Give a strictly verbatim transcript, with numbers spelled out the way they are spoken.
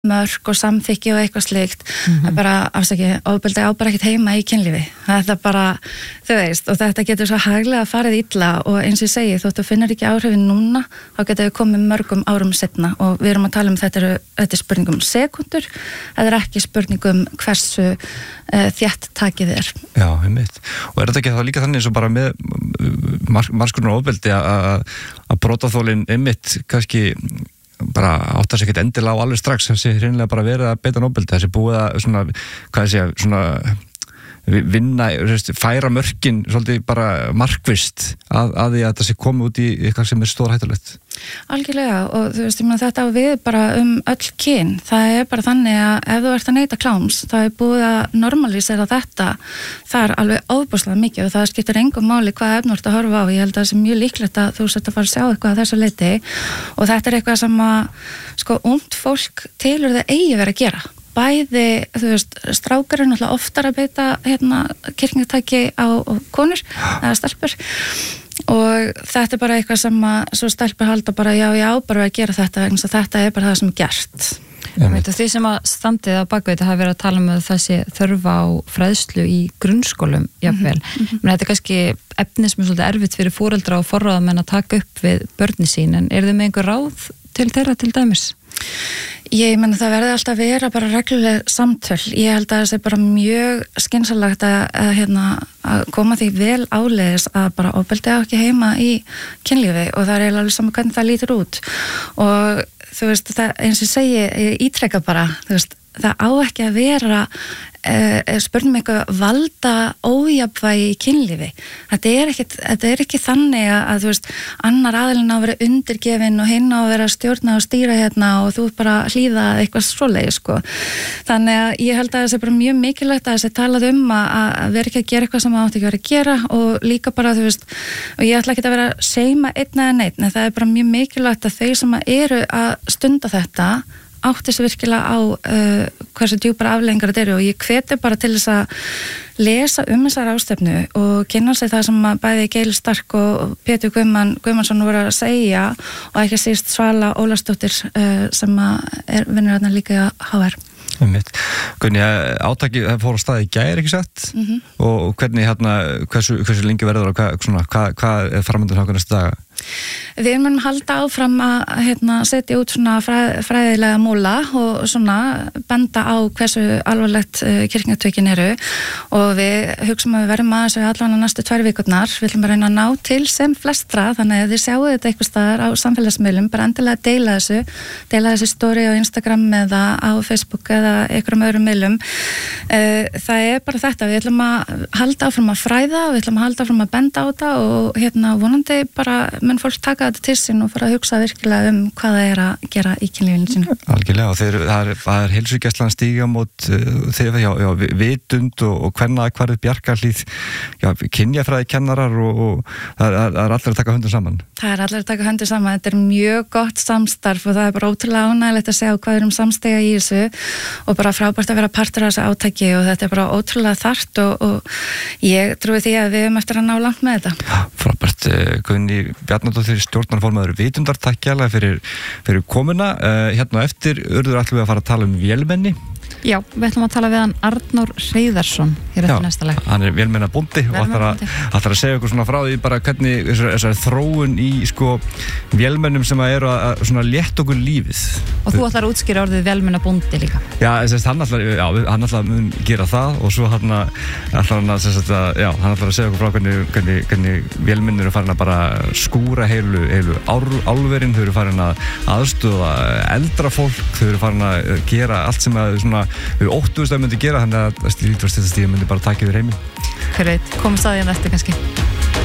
mörk og samþykki og eitthvað slíkt mm-hmm. að bara, afsaki, ofbeldi á bara ekkert heima í kynlífi. Þetta bara, þú veist, og þetta getur svo haglega farið illa og eins og ég segi, þótt þú finnur ekki áhrifin núna, þá getur við komið mörgum árum setna og við erum að tala um þetta, eru, þetta er spurningum sekundur, þetta er ekki spurningum hversu uh, þétt takið er. Já, einmitt. Og er þetta ekki þá líka þannig eins og bara með margskurnar ofbeldi að brotaþolinn einmitt kannski bara áttar sig ekkert endilega á alveg strax þessi hreinlega bara verið að beita ofbeldi, þessi búið að svona, hvað sé ég, svona vinna, færa mörkin svolítið bara markvisst að, að því að þetta sé komið út í eitthvað sem er stórhættulegt. Algjörlega og þú veist, ég meina þetta á við bara um öll kyn, það er bara þannig að ef þú ert að neyta kláms, það er búið að normalísera þetta, það er alveg ofboðslega mikið og það skiptir engum máli hvað efni þú ert að horfa á, ég held að það sé mjög líklegt að þú sért að fara að sjá eitthvað að þessu leyti og þetta er eitthvað sem að sko ungt fólk telur það eigi verið að gera. Bæði, þú veist, strákar er náttúrulega oftar að beita hérna kirknatæki á, á konur eða stelpur og þetta er bara eitthvað sem að svo stelpur halda bara já, já, bara að gera þetta vegna að þetta er bara það sem er gert. Veit, því sem að standið á bakvið þetta hafi verið að tala um að þessi þörfa á fræðslu í grunnskólum jafnvel, mm-hmm. menn þetta er kannski efni sem er svolítið erfitt fyrir foreldra og forráðamenn að taka upp við börni sín, en eru þið með einhver ráð til þeirra til dæmis? Ég menna það verði alltaf að vera bara regluleg samtöl. Ég held að það sé bara mjög skynsamlegt að, að, hérna, að koma því vel áleiðis að bara ofbeldi á ekki heima í kynlífi og það er eiginlega alveg saman hvernig það lítur út og þú veist, það, eins og ég segi, ég ítreka bara, þú veist, það á ekki að vera uh, spurningum eitthvað valda ójafnvægi í kynlífi. Þetta er ekki, þetta er ekki þannig að, að þú veist, annar aðilinn á að vera undirgefin og hinn á að vera stjórna og stýra hérna og þú bara hlýða eitthvað svoleiði, sko. Þannig að ég held að það sé bara mjög mikilvægt að þessi talað um að, að vera ekki að gera eitthvað sem það átti ekki að vera að gera og líka bara, þú veist, og ég ætla ekki að vera að seima einn eða neitt, en það er bara mjög mikilvægt að þau sem eru að stunda þetta átti sig virkilega á uh, hversu djúpar afleiðingar þetta eru og ég hveti bara til þess að lesa um þessar ástefnu og kynna sig það sem að bæði Geir Stark og Pétur Guðmann, Guðmannsson voru að segja og ekki síst Svala Ólafsdóttir uh, sem er vinnur hérna líka í H R. Hvernig átaki fór á stað í gær, ekki sett? Mm-hmm. Og hvernig hérna, hversu, hversu lengi verður og hvað, svona, hvað, hvað er framöndan hjá næstu daga? Við munum halda áfram að hérna, setja út svona fræð, fræðilega múla og svona benda á hversu alvarlegt uh, kirkjutökin eru og við hugsaum að við verðum að þessu allan að næstu tvær vikurnar. Við ætlum að reyna að ná til sem flestra, þannig að þið sjáu þetta eitthvað staðar á samfélagsmiðlum, bara endilega deila þessu, deila þessu story á Instagram eða á Facebook eða einhverjum öðrum miðlum. Uh, það er bara þetta, við ætlum að halda áfram að fræða og við ætlum að halda áfram að benda á þetta og hérna vonandi bara mun fólk taka þetta til sín og fara að hugsa virkilega um hvað það er að gera í kynlífinu sínu. Algjörlega og þeir, það er, er heilsugæslan stíga mót uh, þeir, já, já, vitund og, og hvenna hverju bjargarhlíð, já, kynjafræði kennarar og, og það, það er allir að taka höndum saman. Það er allir að taka höndum saman, þetta er mjög gott samstarf og það er bara ótrúlega ánægilegt að segja hvað er um samstega í þessu og bara frábært að vera partur af þessu átaki og þetta er bara ótrúlega þarft og, og ég trúi því að við höfum eftir að ná langt með þetta. Já, frábært, Guðný Bjarnadóttir, stjórnarformaður Vitundar, takk hérlega fyrir, fyrir komuna. Uh, hérna eftir urður ætlum við að fara að tala um vélmenni. Já, við ætlum að tala við hann Arnór Hreiðarsson hér eftir næsta lag. Hann er vélmennabóndi og ætlar að, ætlar að segja okkur svona frá því bara hvernig þessar, þessar þróun í sko vélmennum sem að eru að svona létt okkur lífið. Og þú ætlar að útskýra orðið vélmennabóndi líka. Já, þess, hann ætlar, já, hann ætlar að mun gera það og svo hann ætlar hann að, þess, að já, hann ætlar að segja okkur frá hvernig, hvernig, hvernig vélmennir eru farin að bara skúra heilu, heilu álverin, þau eru farin að aðstoða eldra fólk, þau eru farin að gera allt sem að svona við óttuðust að myndi gera, þannig að Lítvarstættastíð myndi bara taka yfir heiminn. Hver veit, komum staðið en eftir kannski.